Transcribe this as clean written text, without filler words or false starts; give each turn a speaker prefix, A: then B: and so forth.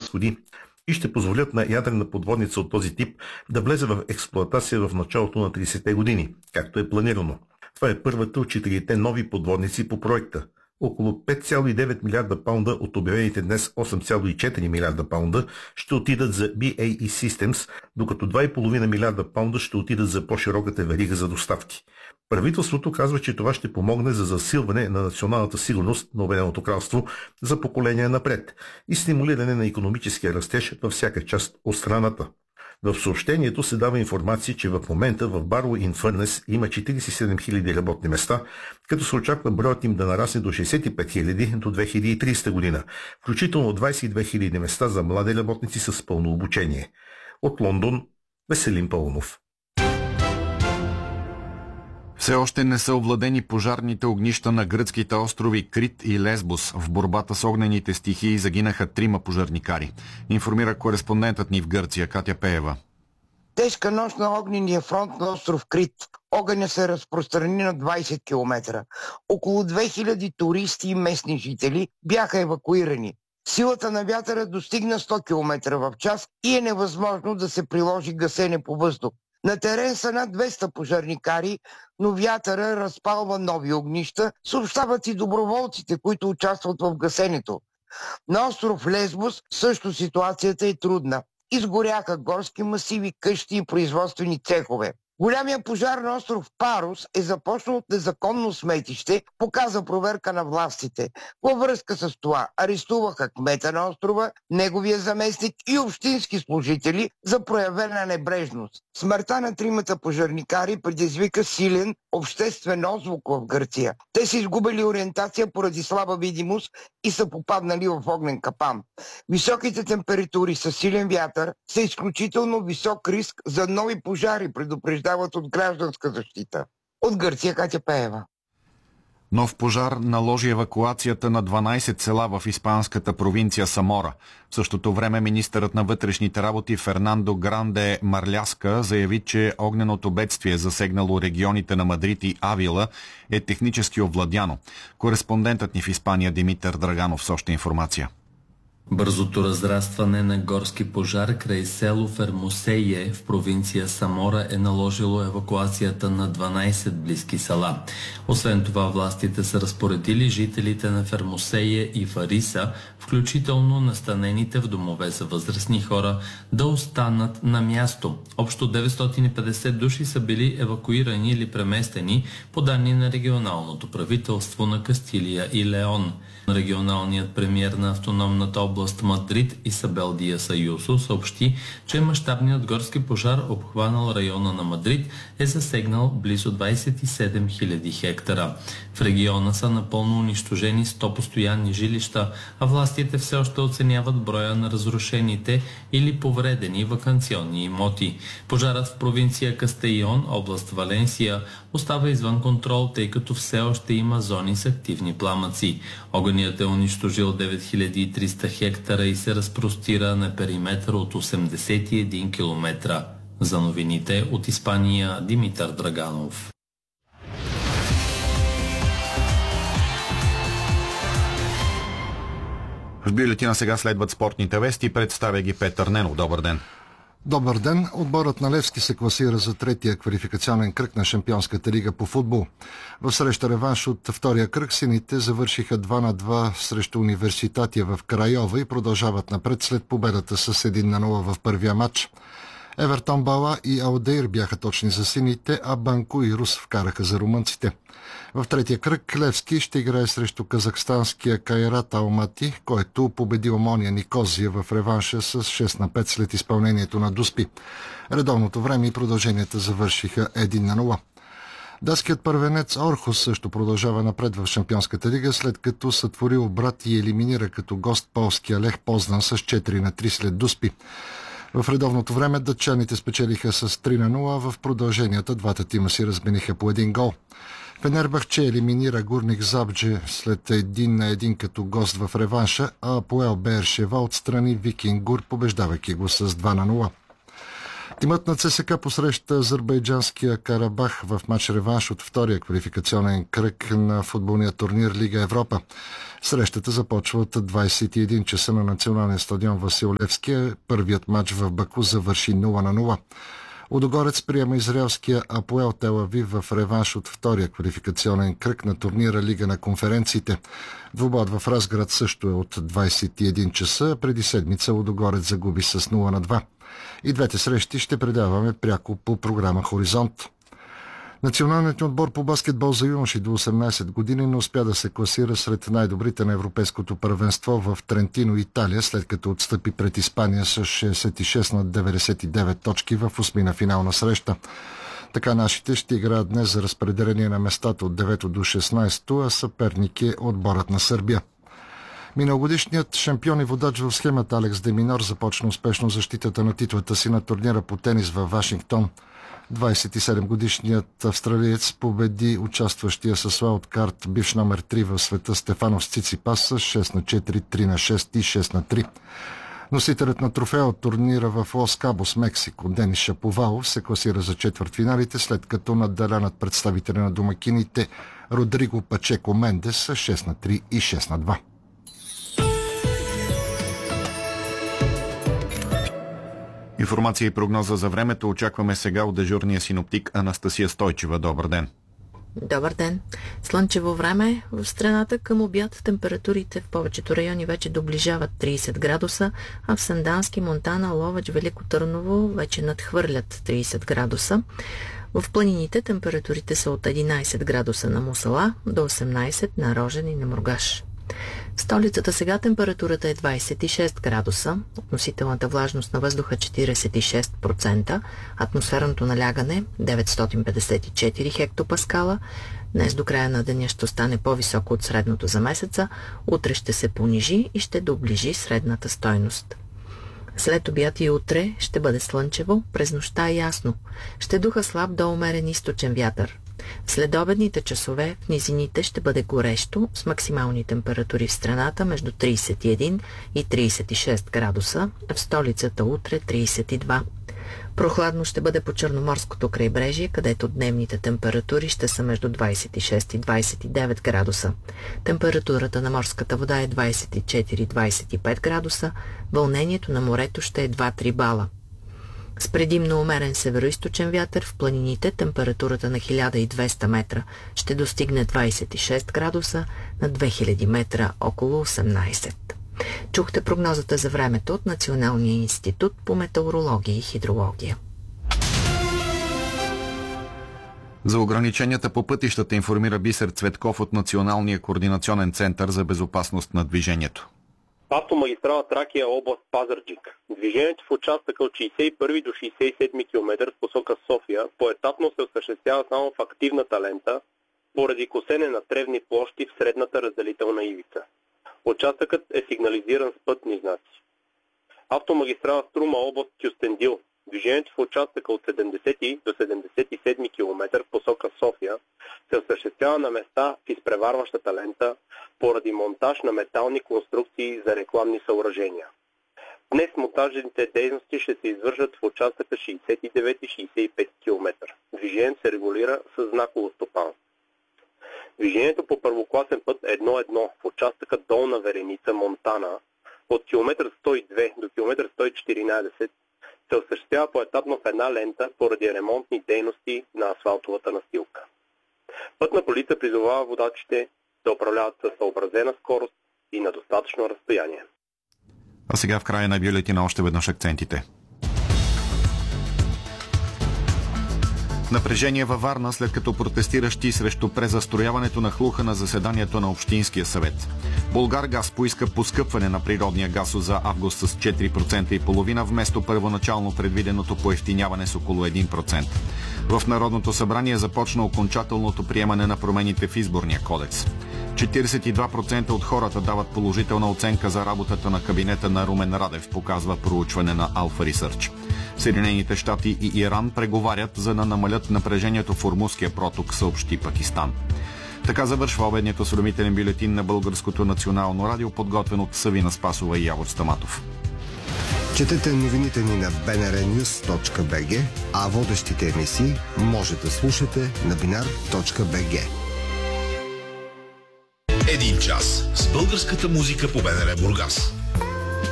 A: разходи и ще позволят на ядрена подводница от този тип да влезе в експлоатация в началото на 30-те години, както е планирано. Това е първата от 4-те нови подводници по проекта. Около 5,9 милиарда паунда от обявените днес 8,4 милиарда паунда ще отидат за BAE Systems, докато 2,5 милиарда паунда ще отидат за по-широката верига за доставки. Правителството казва, че това ще помогне за засилване на националната сигурност на Обединеното кралство за поколения напред и стимулиране на икономическия растеж във всяка част от страната. В съобщението се дава информация, че в момента в Barrow in Furness има 47 000 работни места, като се очаква броят им да нарасне до 65 000 до 2030 година, включително 22 000 места за млади работници с пълно обучение. От Лондон, Веселин Паунов.
B: Все още не са овладени пожарните огнища на гръцките острови Крит и Лесбос. В борбата с огнените стихии загинаха 3 пожарникари. Информира кореспондентът ни в Гърция Катя Пеева.
C: Тежка нощ на огнения фронт на остров Крит. Огъня се разпространи на 20 км. Около 2000 туристи и местни жители бяха евакуирани. Силата на вятъра достигна 100 км в час и е невъзможно да се приложи гасене по въздух. На терен са над 200 пожарникари, но вятъра разпалва нови огнища, съобщават и доброволците, които участват в гасенето. На остров Лесбос също ситуацията е трудна. Изгоряха горски масиви, къщи и производствени цехове. Голямия пожар на остров Парус е започнал от незаконно сметище, показа проверка на властите. Във връзка с това арестуваха кмета на острова, неговия заместник и общински служители за проявена небрежност. Смъртта на 3 пожарникари предизвика силен обществен отзвук в Гърция. Те са изгубили ориентация поради слаба видимост и са попаднали в огнен капан. Високите температури с силен вятър са изключително висок риск за нови пожари, предупреждават от гражданска защита. От Гърция Катя Пеева.
B: Нов пожар наложи евакуацията на 12 села в испанската провинция Самора. В същото време министърът на вътрешните работи Фернандо Гранде Марляска заяви, че огненото бедствие, засегнало регионите на Мадрид и Авила, е технически овладяно. Кореспондентът ни в Испания Димитър Драганов с още информация.
D: Бързото разрастване на горски пожар край село Фермосее в провинция Самора е наложило евакуацията на 12 близки села. Освен това, властите са разпоредили жителите на Фермосее и Фариса, включително настанените в домове за възрастни хора, да останат на място. Общо 950 души са били евакуирани или преместени по данни на регионалното правителство на Кастилия и Леон. Регионалният премиер на автономната област Мадрид Исабел Диас Аюсо съобщи, че мащабният горски пожар, обхванал района на Мадрид, е засегнал близо 27 000 хектара. В региона са напълно унищожени 100 постоянни жилища, а властите все още оценяват броя на разрушените или повредени ваканционни имоти. Пожарът в провинция Кастейон, област Валенсия, остава извън контрол, тъй като все още има зони с активни пламъци. Огънят е унищожил 9300 хектара и се разпростира на периметър от 81 км. За новините от Испания Димитър Драганов.
B: В бюлетина сега следват спортните вести. Представя ги Петър Ненов. Добър ден.
E: Добър ден. Отборът на Левски се класира за третия квалификационен кръг на Шампионската лига по футбол. В среща реванш от втория кръг сините завършиха 2-2 срещу Университатия в Крайова и продължават напред след победата с 1-0 в първия матч. Евертон Бала и Алдейр бяха точни за сините, а Банко и Рус вкараха за румънците. В третия кръг Левски ще играе срещу казахстанския Кайрат Алмати, който победи Омония Никозия в реванша с 6-5 след изпълнението на Дуспи. Редовното време и продълженията завършиха 1-0. Датският първенец Орхус също продължава напред в Шампионската лига, след като сътвори обрат и елиминира като гост полския Лех Познан с 4-3 след Дуспи. В редовното време датчаните спечелиха с 3-0, в продълженията двата тима си размениха по един гол. Фенербахче елиминира Гурник Забдже след 1-1 като гост в реванша, а Апоел Бершева отстрани Викингур, побеждавайки го с 2-0. Тимът на ЦСКА посреща азербайджанския Карабах в матч реванш от втория квалификационен кръг на футболния турнир Лига Европа. Срещата започва от 21 часа на националния стадион Васил Левски. Първият матч в Баку завърши 0-0. Лудогорец приема израелския Апоел Тел Авив в реванш от втория квалификационен кръг на турнира Лига на конференциите. Двубоят в Разград също е от 21 часа. Преди седмица Лудогорец загуби с 0-2. И двете срещи ще предаваме пряко по програма Хоризонт. Националният отбор по баскетбол за юноши до 18 години не успя да се класира сред най-добрите на европейското първенство в Трентино, Италия, след като отстъпи пред Испания с 66-99 точки в осмина финална среща. Така нашите ще играят днес за разпределение на местата от 9 до 16, а съперник е отборът на Сърбия. Миналогодишният шампион и водач в схемата Алекс Деминор започна успешно защитата на титлата си на турнира по тенис във Вашингтон. 27-годишният австралиец победи участващия с уайлдкарт бивш номер 3 в света Стефанос Циципас с 6-4, 3-6 и 6-3. Носителят на трофея от турнира в Лос Кабос, Мексико, Денис Шаповалов се класира за четвъртфиналите, след като наддаля над представителя на домакините Родриго Пачеко Мендес с 6-3 и 6-2.
B: Информация и прогноза за времето очакваме сега от дежурния синоптик Анастасия Стойчева. Добър ден!
F: Добър ден! Слънчево време в страната. Към обяд температурите в повечето райони вече доближават 30 градуса, а в Сандански, Монтана, Ловеч, Велико Търново вече надхвърлят 30 градуса. В планините температурите са от 11 градуса на Мусала до 18 на Рожен и на Мургаш. В столицата сега температурата е 26 градуса, относителната влажност на въздуха 46%, атмосферното налягане 954 хектопаскала. Днес до края на деня ще стане по-високо от средното за месеца, утре ще се понижи и ще доближи средната стойност. След обяд и утре ще бъде слънчево, през нощта ясно. Ще духа слаб до умерен източен вятър. В следобедните часове в низините ще бъде горещо, с максимални температури в страната между 31 и 36 градуса, а в столицата утре 32. Прохладно ще бъде по Черноморското крайбрежие, където дневните температури ще са между 26 и 29 градуса. Температурата на морската вода е 24-25 градуса, вълнението на морето ще е 2-3 бала. С предимно умерен североизточен вятър в планините температурата на 1200 метра ще достигне 26 градуса, на 2000 метра около 18. Чухте прогнозата за времето от Националния институт по метеорология и хидрология.
B: За ограниченията по пътищата информира Бисер Цветков от Националния координационен център за безопасност на движението.
G: Автомагистрала Тракия, област Пазарджик. Движението в участъка от 61 до 67 км в посока София поетапно се осъществява само в активната лента, поради косене на тревни площи в средната разделителна ивица. Участъкът е сигнализиран с пътни знаци. Автомагистрала Струма, област Кюстендил. Движението в участъка от 70 до 77 км в посока София се осъществява на места в изпреварващата лента поради монтаж на метални конструкции за рекламни съоръжения. Днес монтажните дейности ще се извършат в участъка 69-65 км. Движението се регулира с знаково стопанство. Движението по първокласен път 1-1 в участъка Долна Вереница, Монтана от км 102 до км 114 се осъществява поетапно в една лента поради ремонтни дейности на асфалтовата настилка. Пътна полиция призовава водачите да управляват със съобразена скорост и на достатъчно разстояние.
B: А сега в края на бюлетина още веднъж акцентите. Напрежение във Варна, след като протестиращи срещу презастрояването нахлуха на заседанието на Общинския съвет. Булгаргаз поиска поскъпване на природния газ за август с 4,5% вместо първоначално предвиденото поевтиняване с около 1%. В Народното събрание започна окончателното приемане на промените в изборния кодекс. 42% от хората дават положителна оценка за работата на кабинета на Румен Радев, показва проучване на Alpha Research. Съединените щати и Иран преговарят, за да намалят напрежението в Ормузския проток, съобщи Пакистан. Така завършва обедният осведомителен бюлетин на Българското национално радио, подготвен от Савина Спасова и Явор Стаматов.
H: Четете новините ни на bnrnews.bg, а водещите емисии може да слушате на binar.bg.
I: Един час с българската музика по БНР Бургас.